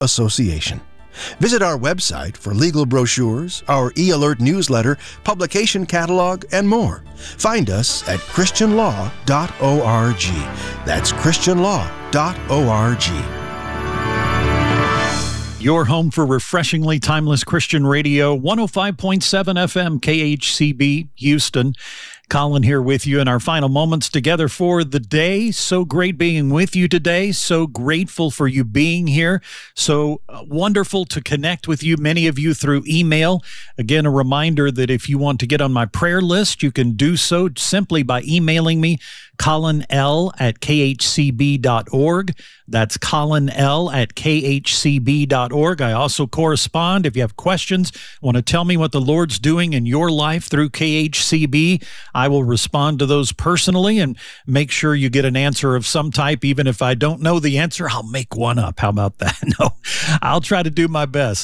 Association. Visit our website for legal brochures, our e-alert newsletter, publication catalog, and more. Find us at christianlaw.org. That's christianlaw.org. Your home for refreshingly timeless Christian radio, 105.7 FM KHCB, Houston. Colin here with you in our final moments together for the day. So great being with you today. So grateful for you being here. So wonderful to connect with you, many of you through email. Again, a reminder that if you want to get on my prayer list, you can do so simply by emailing me, colinl@khcb.org. That's colinl@khcb.org. I also correspond. If you have questions, want to tell me what the Lord's doing in your life through KHCB, I will respond to those personally and make sure you get an answer of some type. Even if I don't know the answer, I'll make one up. How about that? No, I'll try to do my best.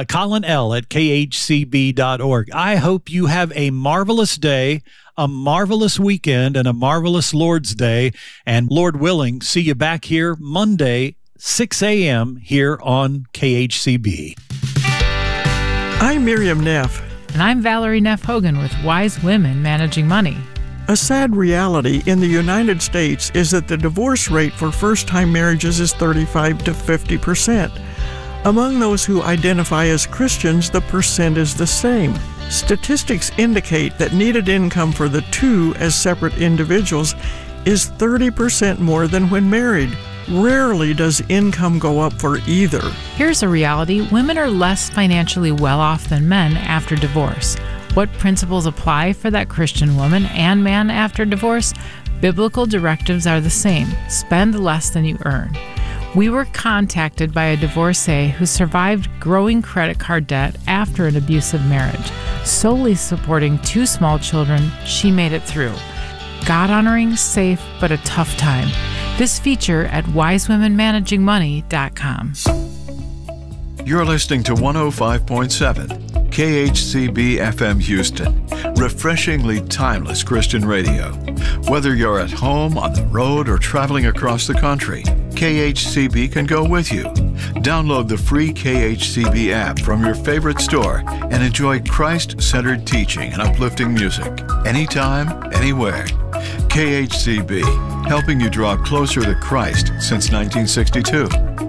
colinl@khcb.org. I hope you have a marvelous day, a marvelous weekend, and a marvelous Lord's Day. And Lord willing, see you back here Monday, 6 a.m. here on KHCB. I'm Miriam Neff. And I'm Valerie Neff Hogan with Wise Women Managing Money. A sad reality in the United States is that the divorce rate for first-time marriages is 35 to 50%. Among those who identify as Christians, the percent is the same. Statistics indicate that needed income for the two as separate individuals is 30% more than when married. Rarely does income go up for either. Here's a reality. Women are less financially well off than men after divorce. What principles apply for that Christian woman and man after divorce? Biblical directives are the same. Spend less than you earn. We were contacted by a divorcee who survived growing credit card debt after an abusive marriage. Solely supporting 2 small children, she made it through. God-honoring, safe, but a tough time. This feature at wisewomenmanagingmoney.com. You're listening to 105.7 KHCB FM Houston, refreshingly timeless Christian radio. Whether you're at home, on the road, or traveling across the country, KHCB can go with you. Download the free KHCB app from your favorite store and enjoy Christ-centered teaching and uplifting music anytime, anywhere. KHCB, helping you draw closer to Christ since 1962.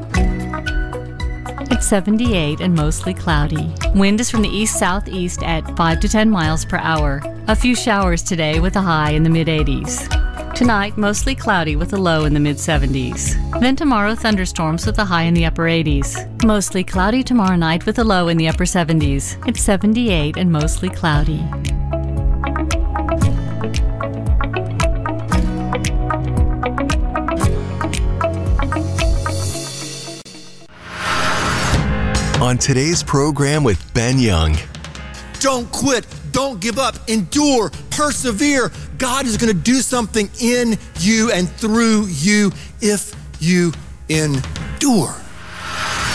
It's 78 and mostly cloudy. Wind is from the east-southeast at 5 to 10 miles per hour. A few showers today with a high in the mid-80s. Tonight, mostly cloudy with a low in the mid-70s. Then tomorrow, thunderstorms with a high in the upper 80s. Mostly cloudy tomorrow night with a low in the upper 70s. It's 78 and mostly cloudy. On today's program with Ben Young. Don't quit. Don't give up. Endure. Persevere. God is going to do something in you and through you if you endure.